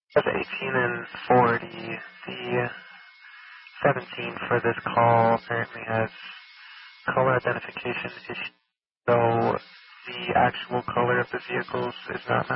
That's 18 and 40. The 17 for this call apparently has color identification issue, so the actual color of the vehicles is not